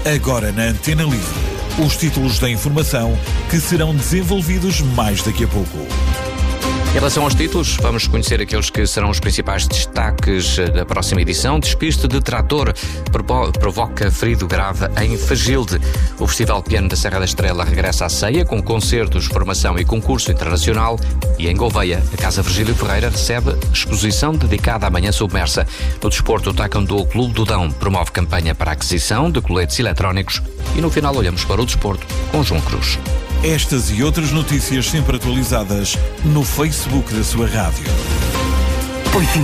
Agora na Antena Livre, os títulos da informação que serão desenvolvidos mais daqui a pouco. Em relação aos títulos, vamos conhecer aqueles que serão os principais destaques da próxima edição. Despiste de trator provoca ferido grave em Fagilde. O Festival Piano da Serra da Estrela regressa à ceia com concertos, formação e concurso internacional. E em Gouveia, a Casa Virgílio Ferreira recebe exposição dedicada à Manhã Submersa. No desporto, o Taekwondo Clube do Dão promove campanha para a aquisição de coletes eletrónicos. E no final olhamos para o desporto com João Cruz. Estas e outras notícias sempre atualizadas no Facebook da sua rádio.